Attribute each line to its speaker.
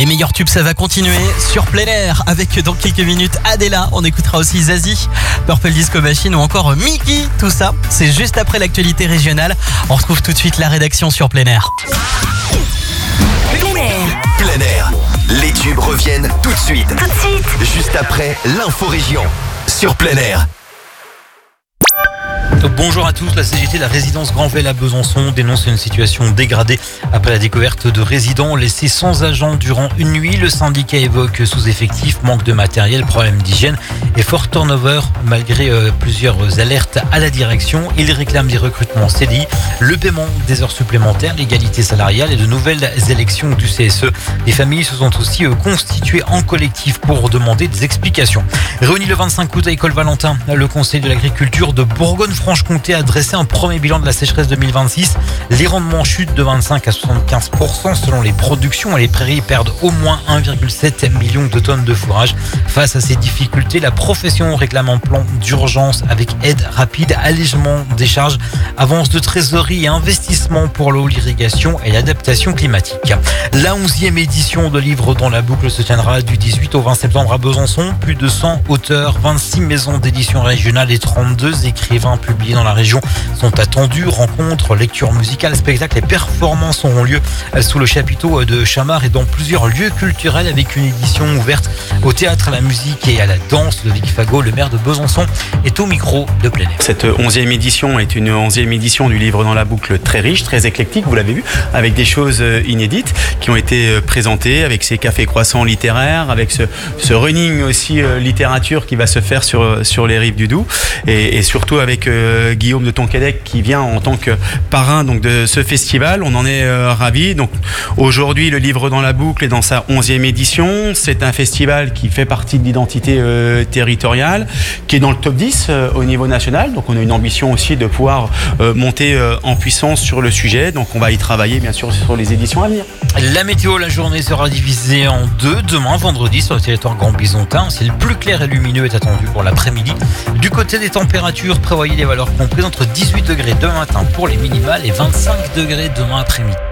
Speaker 1: Les meilleurs tubes, ça va continuer sur plein air avec dans quelques minutes Adela. On écoutera aussi Zazie, Purple Disco Machine ou encore Mickey. Tout ça, c'est juste après l'actualité régionale. On retrouve tout de suite la rédaction sur plein air.
Speaker 2: Plein air. Les tubes reviennent tout de suite. Juste après l'info région sur plein air.
Speaker 3: Bonjour à tous, la CGT de la résidence Granvelle à Besançon dénonce une situation dégradée après la découverte de résidents laissés sans agents durant une nuit. Le syndicat évoque sous-effectifs, manque de matériel, problème d'hygiène et fort turnover malgré plusieurs alertes à la direction. Il réclame des recrutements CDI, le paiement des heures supplémentaires, l'égalité salariale et de nouvelles élections du CSE. Les familles se sont aussi constituées en collectif pour demander des explications. Réuni le 25 août à École Valentin, le Conseil de l'agriculture de Bourgogne-Franche-Comté a dressé un premier bilan de la sécheresse 2026. Les rendements chutent de 25 à 75% selon les productions et les prairies perdent au moins 1,7 million de tonnes de fourrage. Face à ces difficultés, la profession réclame un plan d'urgence avec aide rapide, allègement des charges, avance de trésorerie et investissement pour l'eau, l'irrigation et l'adaptation climatique. La 11e édition de Livres dans la boucle se tiendra du 18 au 20 septembre à Besançon. Plus de 100 auteurs, 26 maisons d'édition régionales et 32 écrivains publiés dans la région sont attendus. Rencontres, lectures musicales, spectacles et performances auront lieu sous le chapiteau de Chamard et dans plusieurs lieux culturels avec une édition ouverte au théâtre, à la musique et à la danse. Ludovic Fagot, le maire de Besançon, est au micro de plein air.
Speaker 4: Cette 11e édition est une 11e édition du Livre dans la boucle très riche, très éclectique, vous l'avez vu, avec des choses inédites qui ont été présentées, avec ces cafés croissants littéraires, avec ce running aussi littérature qui va se faire sur les rives du Doubs et surtout avec Guillaume de Tonquédec qui vient en tant que parrain donc, de ce festival. On en est ravis. Donc, aujourd'hui, le Livre dans la boucle est dans sa 11e édition. C'est un festival qui fait partie de l'identité territoriale, qui est dans le top 10 au niveau national. Donc on a une ambition aussi de pouvoir monter en puissance sur le sujet. Donc on va y travailler bien sûr sur les éditions à venir.
Speaker 3: La météo, la journée sera divisée en deux. Demain, vendredi, sur le territoire grand bisontin, un ciel plus clair et lumineux est attendu pour l'après-midi. Du côté des températures, prévoyez les valeurs comprises entre 18 degrés demain matin pour les minimales et 25 degrés demain après-midi.